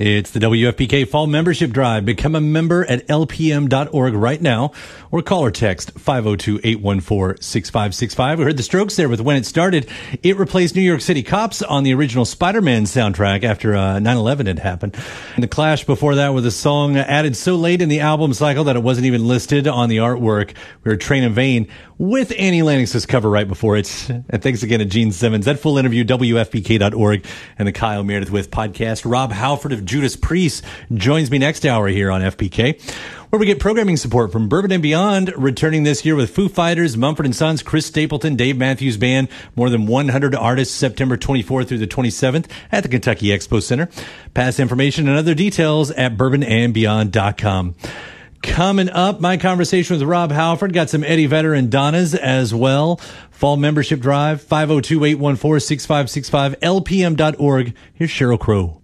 It's the WFPK Fall Membership Drive. Become a member at lpm.org right now or call or text 502-814-6565. We heard the Strokes there with When It Started. It replaced New York City Cops on the original Spider-Man soundtrack after 9/11 had happened. And the Clash before that with a song added so late in the album cycle that it wasn't even listed on the artwork. We heard Train in Vain with Annie Lennox's cover right before it. And thanks again to Gene Simmons. That full interview, WFPK.org, and the Kyle Meredith with podcast. Rob Halford of Judas Priest joins me next hour here on FPK, where we get programming support from Bourbon and Beyond, returning this year with Foo Fighters, Mumford & Sons, Chris Stapleton, Dave Matthews Band, more than 100 artists, September 24th through the 27th at the Kentucky Expo Center. Pass information and other details at bourbonandbeyond.com. Coming up, my conversation with Rob Halford. Got some Eddie Vedder and Donna's as well. Fall membership drive, 502-814-6565, lpm.org. Here's Sheryl Crow.